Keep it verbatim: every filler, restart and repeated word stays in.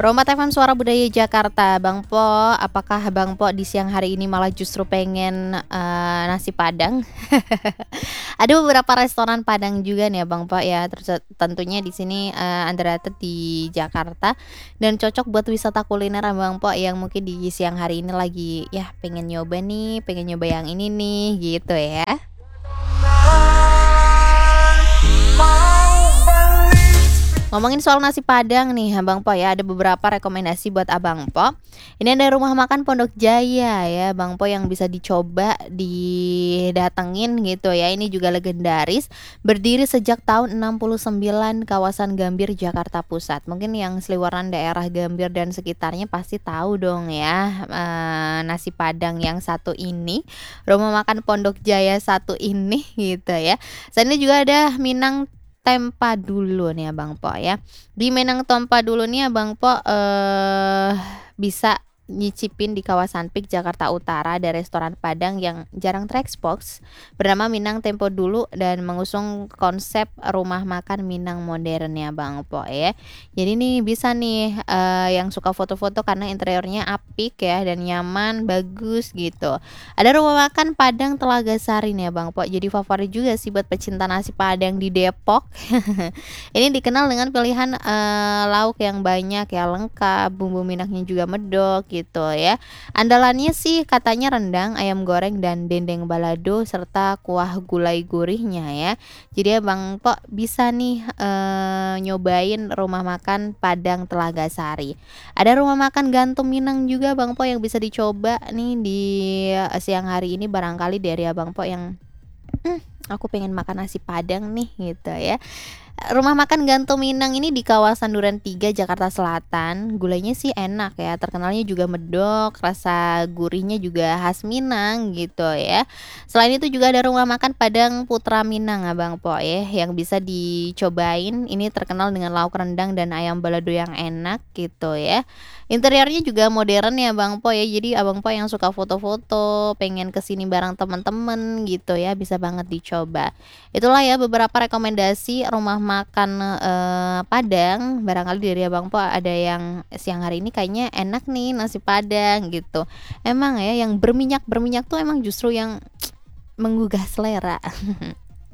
Romat F M Suara Budaya Jakarta, Bang Po, apakah Bang Po di siang hari ini malah justru pengen, eee, nasi Padang? Ada beberapa restoran Padang juga nih ya, Bang Po, ya, terus e tentunya di sini, eee, underrated di Jakarta dan cocok buat wisata kuliner ya, Bang Po, yang mungkin di siang hari ini lagi, yah pengen nyoba nih, pengen nyoba yang ini nih, gitu ya. Ngomongin soal nasi Padang nih, Abang Po, ya, ada beberapa rekomendasi buat Abang Po. Ini ada rumah makan Pondok Jaya ya, Bang Po, yang bisa dicoba didatengin gitu ya. Ini juga legendaris, berdiri sejak tahun enam puluh sembilan, kawasan Gambir, Jakarta Pusat. Mungkin yang seliweran daerah Gambir dan sekitarnya pasti tahu dong ya, eee, nasi Padang yang satu ini, rumah makan Pondok Jaya satu ini gitu ya. Selain itu juga ada Minang Tempa Dulu nih, Abang Po, ya. Di Minang Tempa Dulu nih, Abang Po, eee, bisa nyicipin di kawasan Pik, Jakarta Utara, ada restoran Padang yang jarang terekspos bernama Minang Tempo Dulu dan mengusung konsep rumah makan Minang modern ya, Bang Po, ya. Jadi nih bisa nih, eee, yang suka foto-foto karena interiornya apik ya dan nyaman, bagus gitu. Ada rumah makan Padang Telaga Sari nih ya, Bang Po, jadi favorit juga sih buat pecinta nasi Padang di Depok. Ini dikenal dengan pilihan, eee, lauk yang banyak ya, lengkap, bumbu Minangnya juga medok gitu ya. Andalannya sih katanya rendang, ayam goreng, dan dendeng balado serta kuah gulai gurihnya ya. Jadi ya, Bang Po, bisa nih, eee, nyobain rumah makan Padang Telaga Sari. Ada rumah makan Gantung Minang juga, Bang Po, yang bisa dicoba nih di siang hari ini barangkali dari Abang Po yang, "Mmm, aku pengen makan nasi Padang nih," gitu ya. Rumah makan Gantung Minang ini di kawasan Duren tiga, Jakarta Selatan. Gulainya sih enak ya, terkenalnya juga medok, rasa gurihnya juga khas Minang gitu ya. Selain itu juga ada rumah makan Padang Putra Minang, Abang Po, ya, yang bisa dicobain. Ini terkenal dengan lauk rendang dan ayam balado yang enak gitu ya. Interiornya juga modern ya, Bang Po, ya, jadi Abang Po yang suka foto-foto, pengen ke sini bareng temen-temen gitu ya, bisa banget dicoba. Itulah ya beberapa rekomendasi rumah makan, eee, Padang, barangkali dari Abang Po ada yang siang hari ini kayaknya enak nih nasi Padang gitu. Emang ya yang berminyak-berminyak tuh emang justru yang menggugah selera.